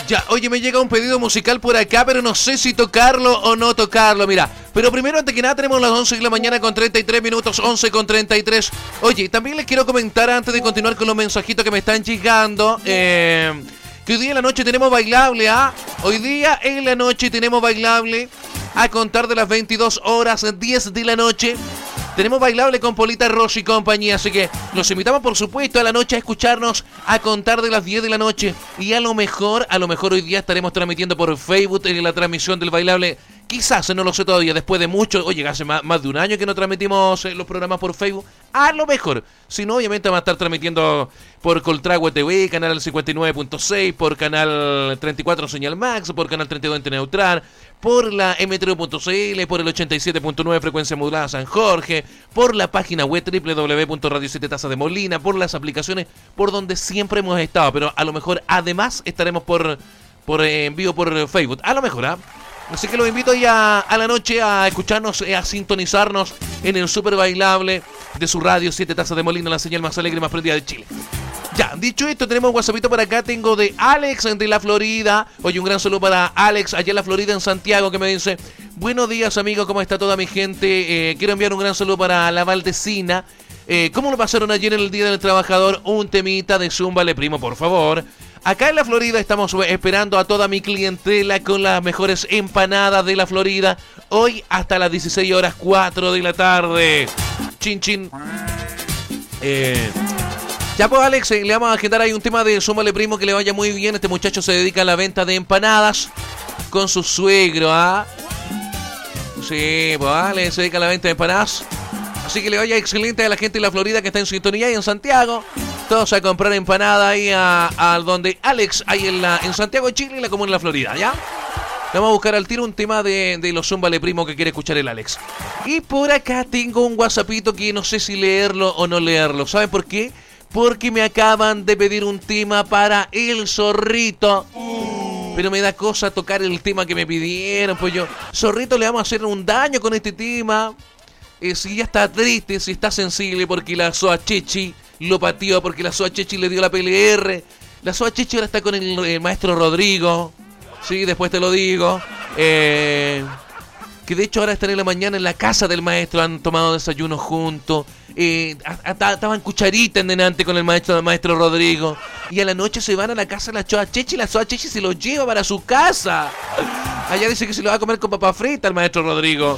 Ya, oye, me llega un pedido musical por acá, pero no sé si tocarlo o no tocarlo, mira. Pero primero, antes que nada, tenemos las 11 de la mañana con 33 minutos, 11 con 33. Oye, también les quiero comentar, antes de continuar con los mensajitos que me están llegando, que hoy día en la noche tenemos bailable, ¿ah? Hoy día en la noche tenemos bailable a contar de las 22 horas, 10 de la noche. Tenemos bailable con Polita Rossi y compañía, así que los invitamos, por supuesto, a la noche a escucharnos a contar de las 10 de la noche. Y a lo mejor hoy día estaremos transmitiendo por Facebook en la transmisión del bailable. Quizás, no lo sé todavía, después de mucho, oye, hace más de un año que no transmitimos los programas por Facebook. A lo mejor, si no, obviamente vamos a estar transmitiendo por Coltragua TV, canal 59.6, por canal 34 Señal Max, por canal 32 Ente Neutral, por la M3.cl, por el 87.9 Frecuencia Modulada San Jorge, por la página web www.radio 7 Taza de Molina, por las aplicaciones, por donde siempre hemos estado, pero a lo mejor además estaremos por en vivo por Facebook, a lo mejor, ¿ah? Así que los invito ya a la noche a escucharnos, a sintonizarnos en el super bailable de su radio 7 Tazas de Molina, la señal más alegre y más prendida de Chile. Ya, dicho esto, tenemos un WhatsAppito por acá, tengo de Alex de la Florida. Oye, un gran saludo para Alex, allá en la Florida, en Santiago, que me dice: buenos días, amigo, ¿cómo está toda mi gente? Quiero enviar un gran saludo para la Valdecina. ¿Cómo lo pasaron ayer en el Día del Trabajador? Un temita de Zúmbale, primo, por favor. Acá en la Florida estamos esperando a toda mi clientela con las mejores empanadas de la Florida. Hoy hasta las 16 horas 4 de la tarde. Chin, chin. Ya pues, Alex, le vamos a agendar ahí un tema de Zúmbale, primo, que le vaya muy bien. Este muchacho se dedica a la venta de empanadas con su suegro, ¿ah? Sí, pues Alex se dedica a la venta de empanadas. Así que le vaya excelente a la gente de la Florida que está en sintonía y en Santiago. Todos a comprar empanada ahí a donde Alex, ahí en Santiago de Chile y la comuna de la Florida, ¿ya? Vamos a buscar al tiro un tema de los Zúmbale, primo, que quiere escuchar el Alex. Y por acá tengo un WhatsAppito que no sé si leerlo o no leerlo. ¿Saben por qué? Porque me acaban de pedir un tema para el Zorrito. Pero me da cosa tocar el tema que me pidieron. Pues yo, Zorrito, le vamos a hacer un daño con este tema. Si ya está triste, si está sensible porque la Soa Chechi lo pateó, porque la Soa Chechi le dio la PLR. La Soa Chechi ahora está con el maestro Rodrigo. Sí, después te lo digo. Que de hecho ahora están en la mañana en la casa del maestro, han tomado desayuno juntos. Estaban cucharita en delante con el maestro Rodrigo. Y a la noche se van a la casa de la Soa Chechi y la Soa Chechi se lo lleva para su casa. Allá dice que se lo va a comer con papa frita el maestro Rodrigo.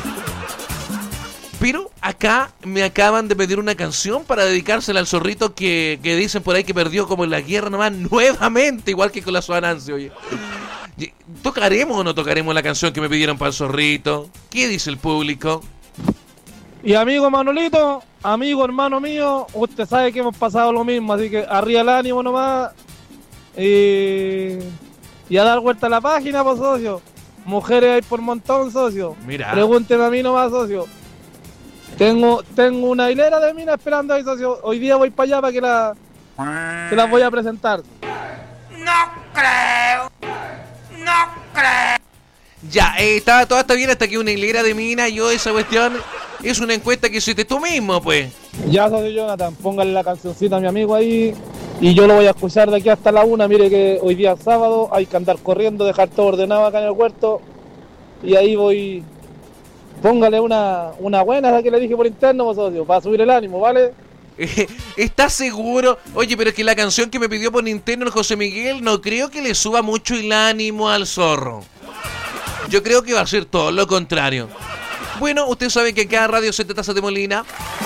Pero acá me acaban de pedir una canción para dedicársela al Zorrito que dicen por ahí que perdió como en la guerra nomás nuevamente, igual que con la Soa Nancy, oye. ¿Tocaremos o no tocaremos la canción que me pidieron para el Zorrito? ¿Qué dice el público? Y amigo Manolito, amigo hermano mío, usted sabe que hemos pasado lo mismo, así que arriba el ánimo nomás. Y a dar vuelta a la página, pues, socio. Mujeres hay por montón, socio. Mira. Pregúnteme a mí nomás, socio. Tengo una hilera de minas esperando ahí, socio. Hoy día voy para allá para que las voy a presentar. No creo. Ya, todo está bien hasta que una hilera de mina. Yo esa cuestión es una encuesta que hiciste tú mismo, pues. Ya, socio Jonathan, póngale la cancioncita a mi amigo ahí. Y yo lo voy a escuchar de aquí hasta la 1. Mire que hoy día es sábado, hay que andar corriendo, dejar todo ordenado acá en el huerto. Y ahí voy. Póngale una buena, la que le dije por interno, socio, para subir el ánimo, ¿vale? ¿Estás seguro? Oye, pero es que la canción que me pidió por interno el José Miguel no creo que le suba mucho el ánimo al zorro. Yo creo que va a ser todo lo contrario. Bueno, usted sabe que acá Radio 7 Tazas de Molina...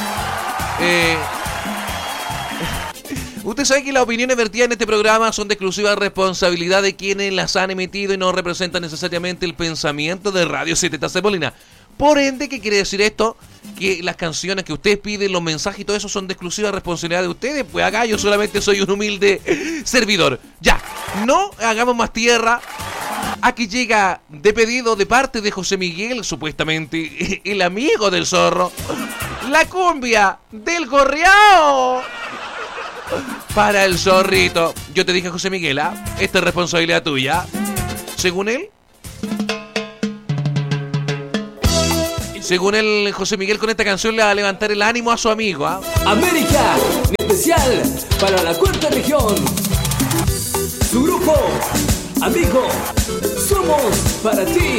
Usted sabe que las opiniones vertidas en este programa son de exclusiva responsabilidad de quienes las han emitido y no representan necesariamente el pensamiento de Radio 7 Tazas de Molina. Por ende, ¿qué quiere decir esto? Que las canciones que ustedes piden, los mensajes y todo eso son de exclusiva responsabilidad de ustedes. Pues acá yo solamente soy un humilde servidor. Ya, no hagamos más tierra. Aquí llega de pedido de parte de José Miguel, supuestamente el amigo del zorro, la cumbia del gorriao para el zorrito. Yo te dije, José Miguel, esta es responsabilidad tuya. Según él, José Miguel con esta canción le va a levantar el ánimo a su amigo. América, en especial para la cuarta región. Su grupo, Amigo, somos para ti.